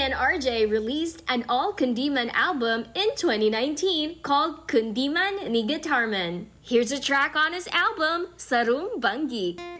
and RJ released an all-Kundiman album in 2019 called Kundiman ni Guitarman. Here's a track on his album, Sarung Bangi.